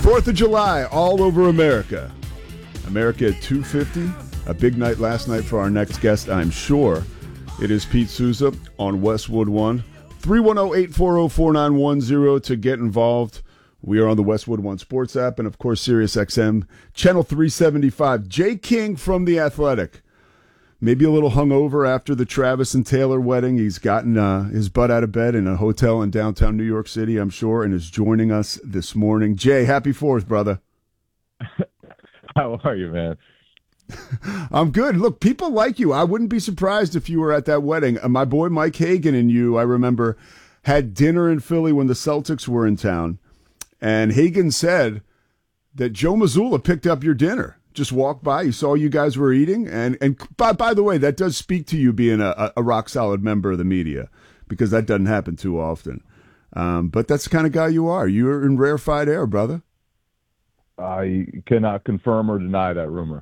4th of July all over America. America at 2:50. A big night last night for our next guest, I'm sure. It is Pete Souza on Westwood One. 310-840-4910 to get involved. We are on the Westwood One Sports app and, of course, Sirius XM, Channel 375. Jay King from The Athletic. Maybe a little hungover after the Travis and Taylor wedding. He's gotten his butt out of bed in a hotel in downtown New York City, I'm sure, and is joining us this morning. Jay, happy 4th, brother. How are you, man? I'm good. Look, people like you. I wouldn't be surprised if you were at that wedding. My boy Mike Hagan and you, I remember, had dinner in Philly when the Celtics were in town, and Hagan said that Joe Mazzulla picked up your dinner. Just walked by, he saw you guys were eating, and by the way, that does speak to you being a rock-solid member of the media, because that doesn't happen too often. But that's the kind of guy you are. You're in rarefied air, brother. I cannot confirm or deny that rumor.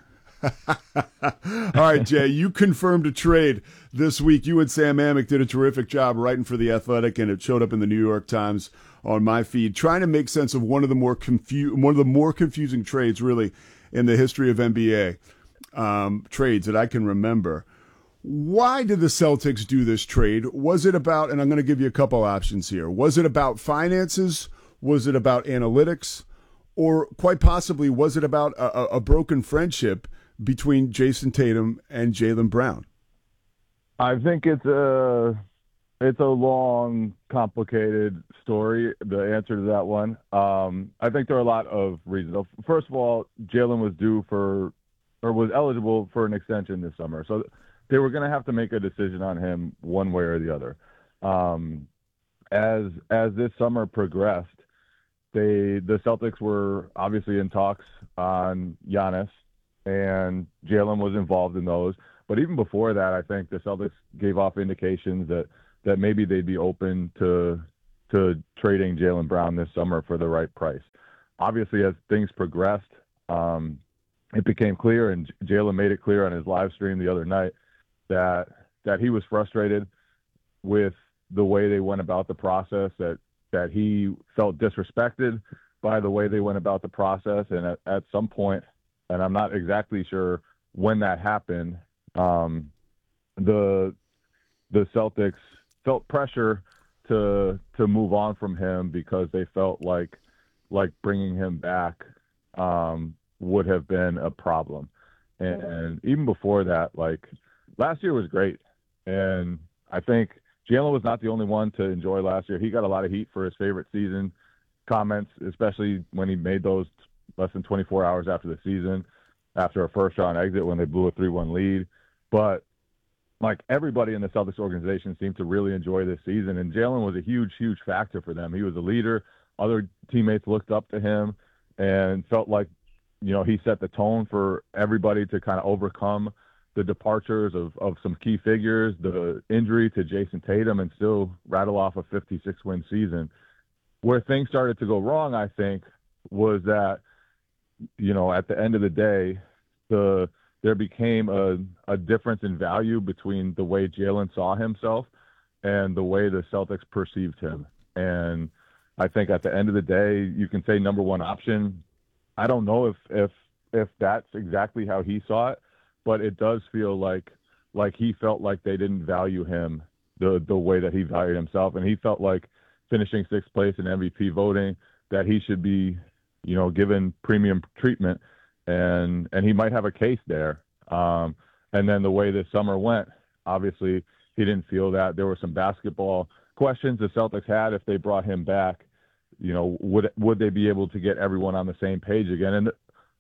All right, Jay, you confirmed a trade this week. You and Sam Amick did a terrific job writing for The Athletic, and it showed up in the New York Times on my feed, trying to make sense of one of the more confusing trades, really, in the history of NBA trades that I can remember. Why did the Celtics do this trade? Was it about, and I'm going to give you a couple options here, was it about finances? Was it about analytics? Or quite possibly, was it about a broken friendship between Jason Tatum and Jaylen Brown? I think it's a long, complicated story, the answer to that one. I think there are a lot of reasons. First of all, Jaylen was eligible for an extension this summer. So they were going to have to make a decision on him one way or the other. As this summer progressed, the Celtics were obviously in talks on Giannis, and Jaylen was involved in those. But even before that, I think the Celtics gave off indications that maybe they'd be open to trading Jaylen Brown this summer for the right price. Obviously, as things progressed, it became clear, and Jaylen made it clear on his live stream the other night, that he was frustrated with the way they went about the process, that he felt disrespected by the way they went about the process. And at some point, and I'm not exactly sure when that happened, the Celtics felt pressure to move on from him because they felt like bringing him back would have been a problem. And even before that, like, last year was great. And I think Jaylen was not the only one to enjoy last year. He got a lot of heat for his favorite season comments, especially when he made those less than 24 hours after the season, after a first-round exit when they blew a 3-1 lead. But, like, everybody in the Celtics organization seemed to really enjoy this season, and Jaylen was a huge, huge factor for them. He was a leader. Other teammates looked up to him and felt like, you know, he set the tone for everybody to kind of overcome the departures of some key figures, the injury to Jason Tatum, and still rattle off a 56-win season. Where things started to go wrong, I think, was that, you know, at the end of the day, there became a difference in value between the way Jaylen saw himself and the way the Celtics perceived him. And I think at the end of the day, you can say number one option. I don't know if that's exactly how he saw it, but it does feel like he felt like they didn't value him the way that he valued himself. And he felt like finishing 6th place in MVP voting, that he should be, you know, given premium treatment. And he might have a case there. And then the way this summer went, obviously he didn't feel that. There were some basketball questions the Celtics had if they brought him back. You know, would they be able to get everyone on the same page again? And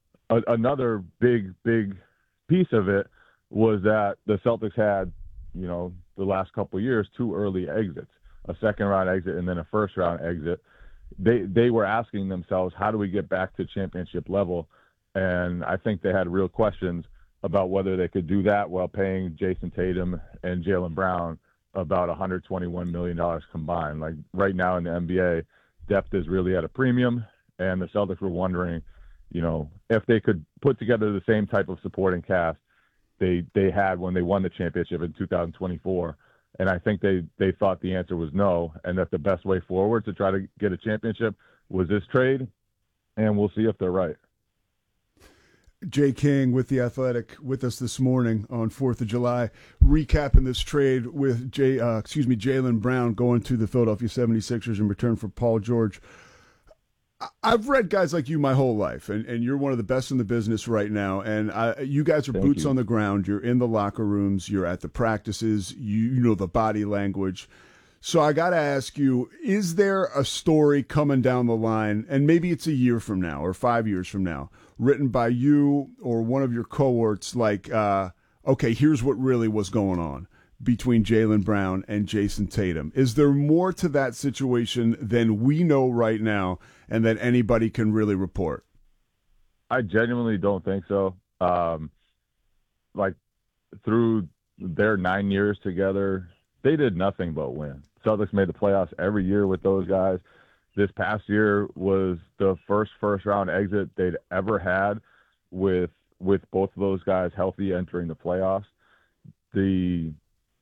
another big piece of it was that the Celtics had, you know, the last couple of years, 2 early exits, a second-round exit and then a first-round exit. They were asking themselves, how do we get back to championship level? And I think they had real questions about whether they could do that while paying Jason Tatum and Jaylen Brown about $121 million combined. Like, right now in the NBA, depth is really at a premium, and the Celtics were wondering, you know, if they could put together the same type of supporting cast they had when they won the championship in 2024. And I think they thought the answer was no, and that the best way forward to try to get a championship was this trade. and we'll see if they're right. Jay King with The Athletic with us this morning on 4th of July, recapping this trade with Jaylen Brown going to the Philadelphia 76ers in return for Paul George. I've read guys like you my whole life, and you're one of the best in the business right now. And you guys are boots on the ground. You're in the locker rooms. You're at the practices. You know the body language. So I got to ask you, is there a story coming down the line, and maybe it's a year from now or 5 years from now, written by you or one of your cohorts like, okay, here's what really was going on between Jaylen Brown and Jayson Tatum? Is there more to that situation than we know right now and that anybody can really report? I genuinely don't think so. Like, through their 9 years together, they did nothing but win. Celtics made the playoffs every year with those guys. This past year was the first round exit they'd ever had with both of those guys healthy entering the playoffs. They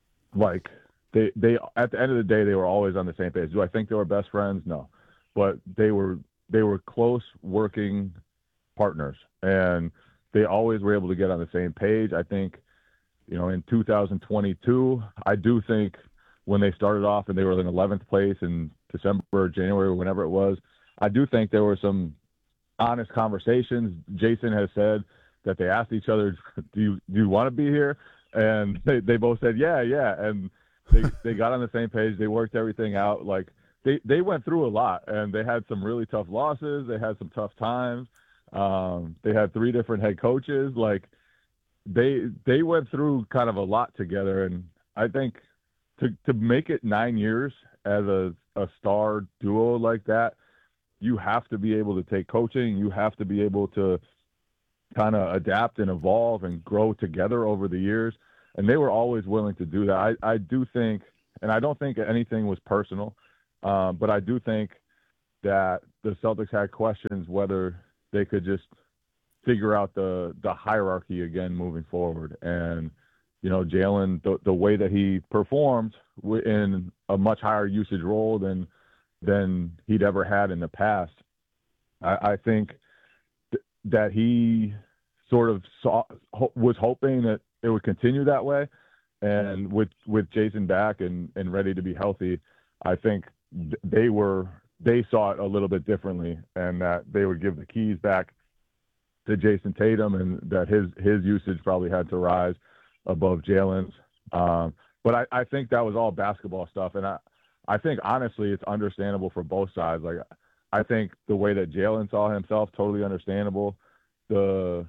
at the end of the day, they were always on the same page. Do I think they were best friends? No, but they were close working partners, and they always were able to get on the same page. I think, in 2022, I do think when they started off and they were in 11th place in December or January or whenever it was, I do think there were some honest conversations. Jayson has said that they asked each other, do you want to be here? And they both said, yeah. And they got on the same page. They worked everything out. Like, they went through a lot, and they had some really tough losses. They had some tough times. They had 3 different head coaches. Like, they went through kind of a lot together. And I think to make it 9 years as a star duo like that, you have to be able to take coaching. You have to be able to kind of adapt and evolve and grow together over the years. And they were always willing to do that. I do think, and I don't think anything was personal, but I do think that the Celtics had questions whether they could just figure out the hierarchy again moving forward. And, Jaylen, the way that he performed in a much higher usage role than he'd ever had in the past, I think that he sort of was hoping that it would continue that way. And with Jayson back and ready to be healthy, I think they saw it a little bit differently, and that they would give the keys back to Jayson Tatum, and that his usage probably had to rise above Jaylen's. But I think that was all basketball stuff. And I think, honestly, it's understandable for both sides. Like, I think the way that Jaylen saw himself, totally understandable. And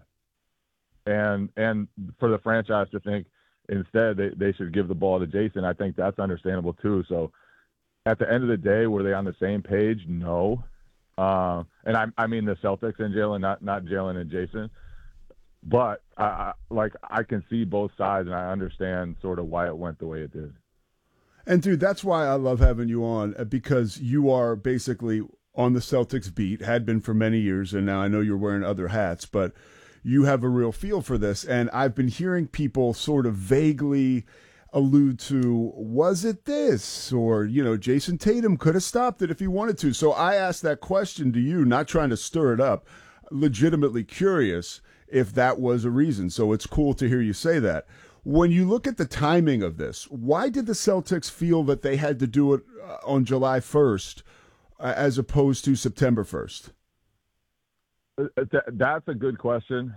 for the franchise to think instead they should give the ball to Jayson, I think that's understandable too. So at the end of the day, were they on the same page? No. And I mean the Celtics and Jaylen, not Jaylen and Jayson. But I can see both sides, and I understand sort of why it went the way it did. And dude, that's why I love having you on, because you are basically on the Celtics beat, had been for many years, and now I know you're wearing other hats, but you have a real feel for this. And I've been hearing people sort of vaguely allude to, was it this? Or, Jayson Tatum could have stopped it if he wanted to. So I asked that question to you, not trying to stir it up, legitimately curious if that was a reason. So it's cool to hear you say that. When you look at the timing of this, why did the Celtics feel that they had to do it on July 1st as opposed to September 1st? That's a good question.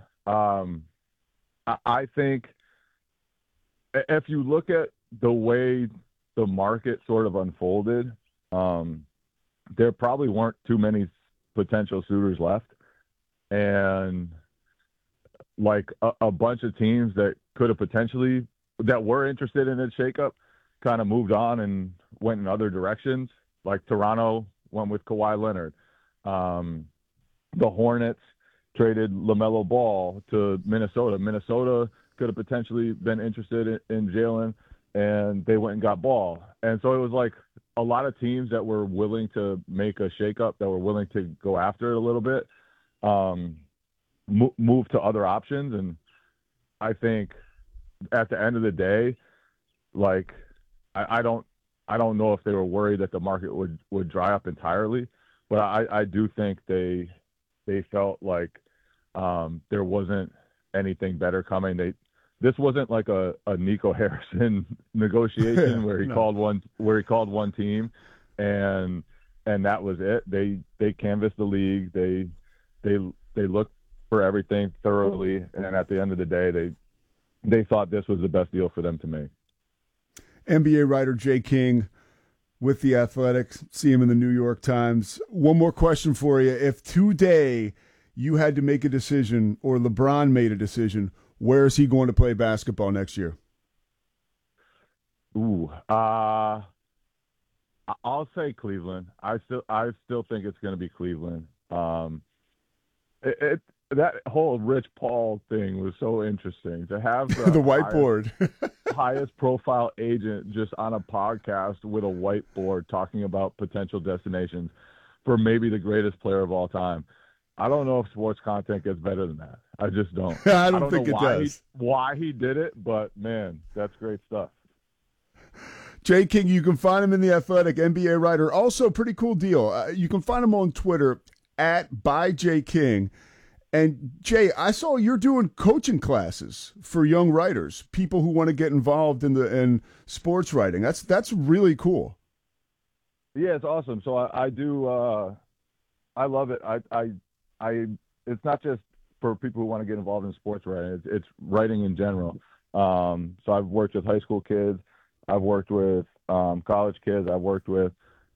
I think if you look at the way the market sort of unfolded, there probably weren't too many potential suitors left. And like a bunch of teams that could have potentially, that were interested in a shakeup, kind of moved on and went in other directions. Like Toronto went with Kawhi Leonard. The Hornets traded LaMelo Ball to Minnesota. Minnesota could have potentially been interested in Jaylen, and they went and got Ball. And so it was like a lot of teams that were willing to make a shakeup, that were willing to go after it a little bit, move to other options. And I think at the end of the day, like, I don't know if they were worried that the market would dry up entirely, but I do think they they felt like there wasn't anything better coming. This wasn't like a Nico Harrison negotiation where he No. called one team and that was it. They canvassed the league. They looked for everything thoroughly, and at the end of the day, they thought this was the best deal for them to make. NBA writer Jay King with The Athletic. See him in the New York Times. One more question for you. If today you had to make a decision, or LeBron made a decision, where is he going to play basketball next year? I'll say Cleveland. I still think it's going to be Cleveland. That whole Rich Paul thing was so interesting to have The whiteboard. highest profile agent just on a podcast with a whiteboard talking about potential destinations for maybe the greatest player of all time. I don't know if sports content gets better than that. I just don't. I don't think know it does. why he did it, but man, that's great stuff. Jay King, you can find him in The Athletic, NBA writer. Also, pretty cool deal. You can find him on Twitter @byjking. And Jay, I saw you're doing coaching classes for young writers, people who want to get involved in sports writing. That's really cool. Yeah, it's awesome. So I do. I love it. I it's not just for people who want to get involved in sports writing. It's writing in general. So I've worked with high school kids. I've worked with college kids. I've worked with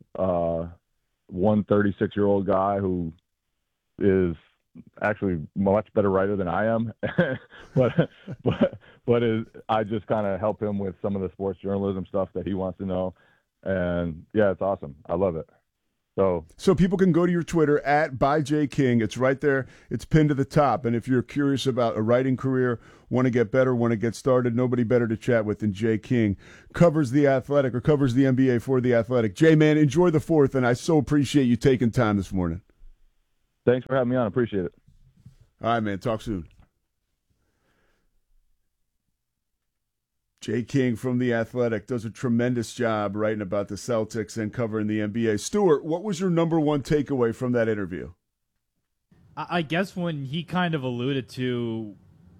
one 36-year-old guy who is actually a much better writer than I am, but I just kind of help him with some of the sports journalism stuff that he wants to know, and yeah, it's awesome. I love it. So people can go to your Twitter @byjking. It's right there. It's pinned to the top. And if you're curious about a writing career, want to get better, want to get started, nobody better to chat with than Jay King. Covers The Athletic, or covers the NBA for The Athletic. Jay, man, enjoy the 4th, and I so appreciate you taking time this morning. Thanks for having me on. I appreciate it. All right, man. Talk soon. Jay King from The Athletic does a tremendous job writing about the Celtics and covering the NBA. Stuart, what was your number one takeaway from that interview? I guess when he kind of alluded to,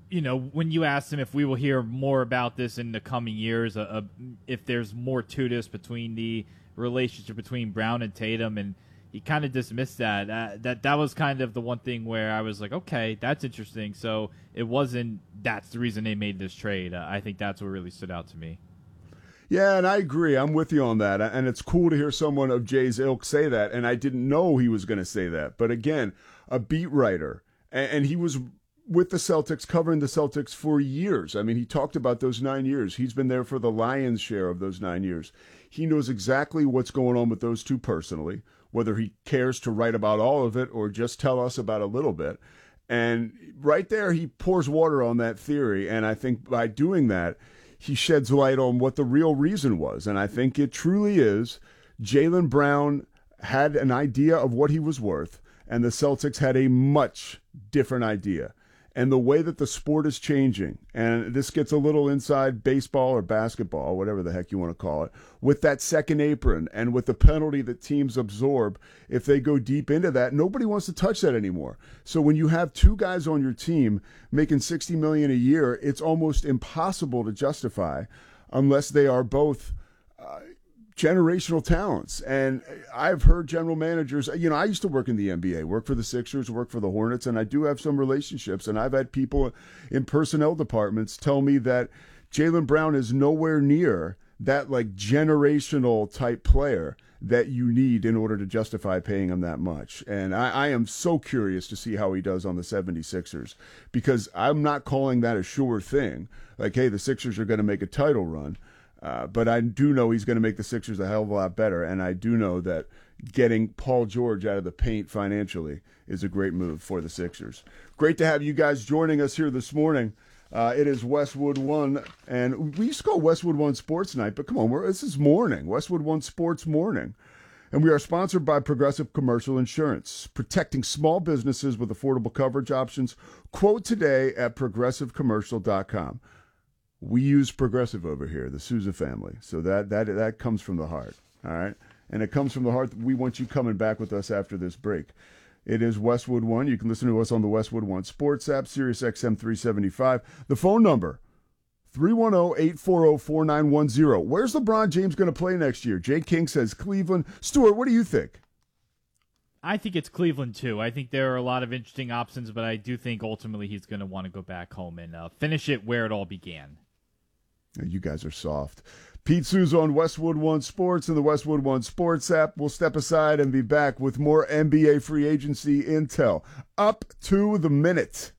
when you asked him if we will hear more about this in the coming years, if there's more to this between the relationship between Brown and Tatum, and he kind of dismissed that. That was kind of the one thing where I was like, okay, that's interesting. So it wasn't that's the reason they made this trade. I think that's what really stood out to me. Yeah, and I agree. I'm with you on that. And it's cool to hear someone of Jay's ilk say that. And I didn't know he was going to say that. But again, a beat writer. And he was with the Celtics, covering the Celtics for years. I mean, he talked about those 9 years. He's been there for the lion's share of those 9 years. He knows exactly what's going on with those two personally, whether he cares to write about all of it or just tell us about a little bit. And right there, he pours water on that theory. And I think by doing that, he sheds light on what the real reason was. And I think it truly is Jaylen Brown had an idea of what he was worth, and the Celtics had a much different idea. And the way that the sport is changing, and this gets a little inside baseball or basketball, whatever the heck you want to call it, with that second apron and with the penalty that teams absorb, if they go deep into that, nobody wants to touch that anymore. So when you have two guys on your team making $60 million a year, it's almost impossible to justify unless they are both generational talents. And I've heard general managers, I used to work in the NBA, work for the Sixers, work for the Hornets, and I do have some relationships. And I've had people in personnel departments tell me that Jaylen Brown is nowhere near that like generational type player that you need in order to justify paying him that much. And I am so curious to see how he does on the 76ers, because I'm not calling that a sure thing. Like, hey, the Sixers are going to make a title run. But I do know he's going to make the Sixers a hell of a lot better, and I do know that getting Paul George out of the paint financially is a great move for the Sixers. Great to have you guys joining us here this morning. It is Westwood One, and we used to call Westwood One Sports Night, but come on, this is morning, Westwood One Sports Morning. And we are sponsored by Progressive Commercial Insurance, protecting small businesses with affordable coverage options. Quote today at progressivecommercial.com. We use Progressive over here, the Sousa family. So that comes from the heart, all right? And it comes from the heart that we want you coming back with us after this break. It is Westwood One. You can listen to us on the Westwood One Sports app, Sirius XM 375. The phone number, 310-840-4910. Where's LeBron James going to play next year? Jake King says Cleveland. Stuart, what do you think? I think it's Cleveland, too. I think there are a lot of interesting options, but I do think ultimately he's going to want to go back home and finish it where it all began. You guys are soft. Pete Souza on Westwood One Sports and the Westwood One Sports app. We'll step aside and be back with more NBA free agency intel. Up to the minute.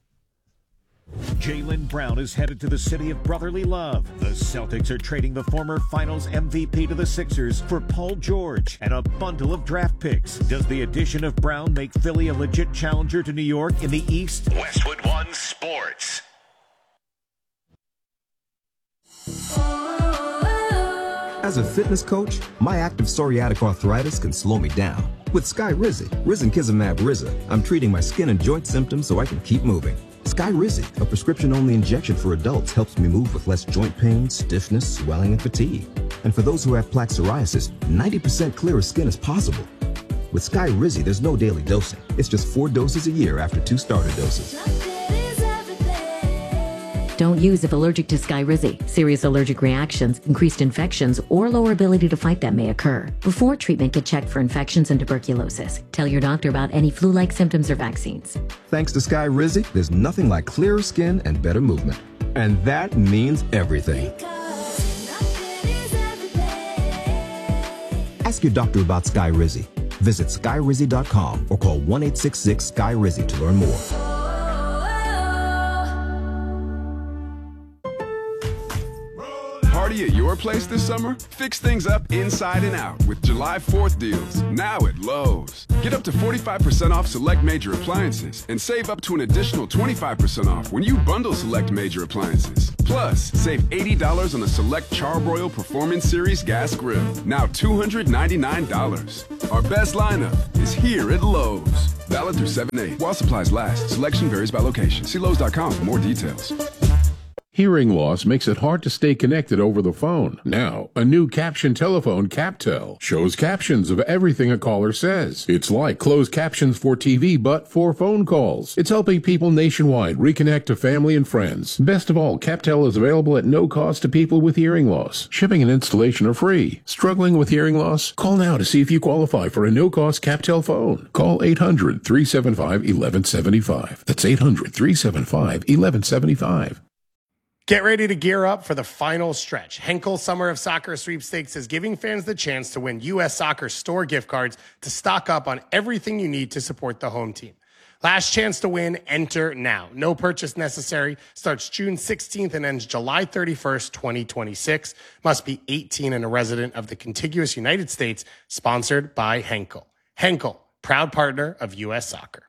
Jaylen Brown is headed to the city of brotherly love. The Celtics are trading the former Finals MVP to the Sixers for Paul George and a bundle of draft picks. Does the addition of Brown make Philly a legit challenger to New York in the East? Westwood One Sports. As a fitness coach, my active psoriatic arthritis can slow me down. With Skyrizi, risankizumab Riza, I'm treating my skin and joint symptoms so I can keep moving. Skyrizi, a prescription-only injection for adults, helps me move with less joint pain, stiffness, swelling, and fatigue. And for those who have plaque psoriasis, 90% clearer skin is possible. With Skyrizi, there's no daily dosing. It's just 4 doses a year after 2 starter doses. Don't use if allergic to Skyrizi. Serious allergic reactions, increased infections, or lower ability to fight them may occur. Before treatment, get checked for infections and tuberculosis. Tell your doctor about any flu-like symptoms or vaccines. Thanks to Skyrizi, there's nothing like clearer skin and better movement. And that means everything. Ask your doctor about Skyrizi. Visit Skyrizi.com or call 1-866-SKY-RIZI to learn more. Party at your place this summer? Fix things up inside and out with July 4th deals, now at Lowe's. Get up to 45% off select major appliances and save up to an additional 25% off when you bundle select major appliances. Plus, save $80 on a select Char-Broil Performance Series gas grill, now $299. Our best lineup is here at Lowe's. Valid through 7/8 while supplies last. Selection varies by location. See Lowe's.com for more details. Hearing loss makes it hard to stay connected over the phone. Now, a new caption telephone, CapTel, shows captions of everything a caller says. It's like closed captions for TV, but for phone calls. It's helping people nationwide reconnect to family and friends. Best of all, CapTel is available at no cost to people with hearing loss. Shipping and installation are free. Struggling with hearing loss? Call now to see if you qualify for a no-cost CapTel phone. Call 800-375-1175. That's 800-375-1175. Get ready to gear up for the final stretch. Henkel Summer of Soccer Sweepstakes is giving fans the chance to win U.S. Soccer store gift cards to stock up on everything you need to support the home team. Last chance to win, enter now. No purchase necessary. Starts June 16th and ends July 31st, 2026. Must be 18 and a resident of the contiguous United States. Sponsored by Henkel. Henkel, proud partner of U.S. Soccer.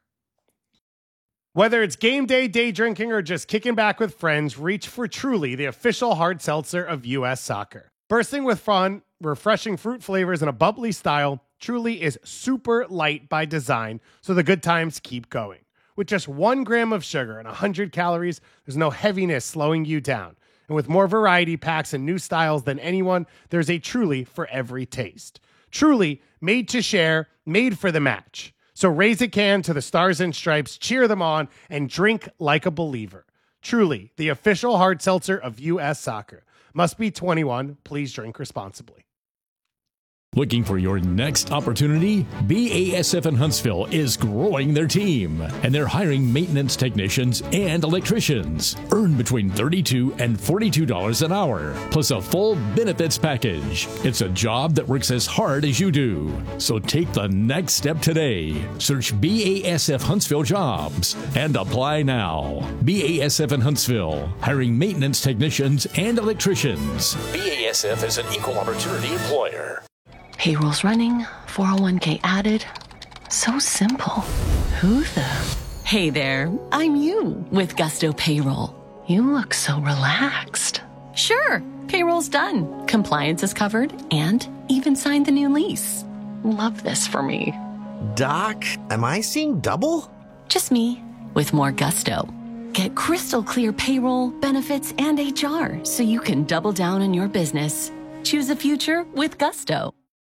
Whether it's game day, day drinking, or just kicking back with friends, reach for Truly, the official hard seltzer of U.S. Soccer. Bursting with fun, refreshing fruit flavors, and a bubbly style, Truly is super light by design, so the good times keep going. With just 1 gram of sugar and 100 calories, there's no heaviness slowing you down. And with more variety packs and new styles than anyone, there's a Truly for every taste. Truly, made to share, made for the match. So raise a can to the Stars and Stripes, cheer them on, and drink like a believer. Truly, the official hard seltzer of U.S. Soccer. Must be 21. Please drink responsibly. Looking for your next opportunity? BASF in Huntsville is growing their team, and they're hiring maintenance technicians and electricians. Earn between $32 and $42 an hour, plus a full benefits package. It's a job that works as hard as you do. So take the next step today. Search BASF Huntsville Jobs and apply now. BASF in Huntsville, hiring maintenance technicians and electricians. BASF is an equal opportunity employer. Payroll's running, 401k added. So simple. Who the? Hey there, I'm you with Gusto Payroll. You look so relaxed. Sure, payroll's done. Compliance is covered and even signed the new lease. Love this for me. Doc, am I seeing double? Just me with more gusto. Get crystal clear payroll, benefits, and HR so you can double down on your business. Choose a future with Gusto.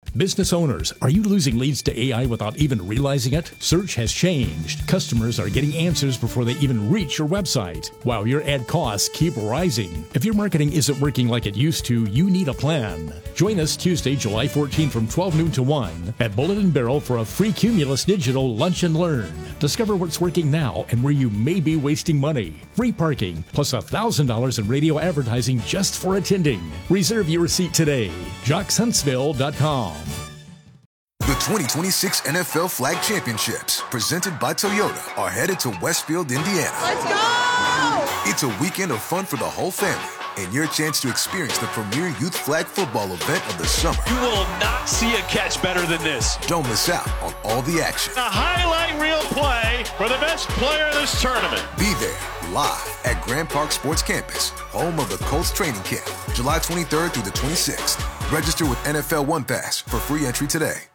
Business owners, are you losing leads to AI without even realizing it? Search has changed. Customers are getting answers before they even reach your website, while your ad costs keep rising. If your marketing isn't working like it used to, you need a plan. Join us Tuesday, July 14 from 12 noon to 1 at Bullet and Barrel for a free Cumulus Digital Lunch and Learn. Discover what's working now and where you may be wasting money. Free parking, plus $1,000 in radio advertising just for attending. Reserve your seat today. JocksHuntsville.com. The 2026 NFL Flag Championships, presented by Toyota, are headed to Westfield, Indiana. Let's go! It's a weekend of fun for the whole family and your chance to experience the premier youth flag football event of the summer. You will not see a catch better than this. Don't miss out on all the action. A highlight reel play for the best player in this tournament. Be there live at Grand Park Sports Campus, home of the Colts training camp, July 23rd through the 26th. Register with NFL One Pass for free entry today.